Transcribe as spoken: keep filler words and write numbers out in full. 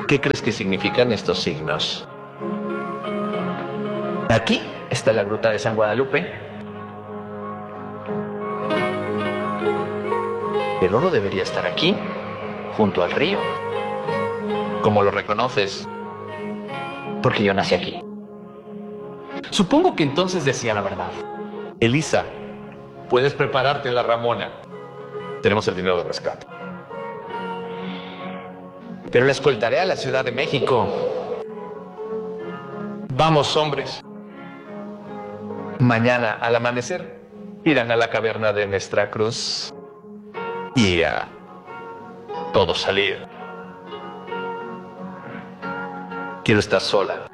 ¿Qué crees que significan estos signos? Aquí está la gruta de San Guadalupe. El oro debería estar aquí, junto al río. ¿Cómo lo reconoces? Porque yo nací aquí. Supongo que entonces decía la verdad. Elisa, puedes prepararte en la Ramona. Tenemos el dinero de rescate. Pero la escoltaré a la Ciudad de México. Vamos, hombres. Mañana, al amanecer, irán a la caverna de nuestra cruz y a todos salir. Quiero estar sola.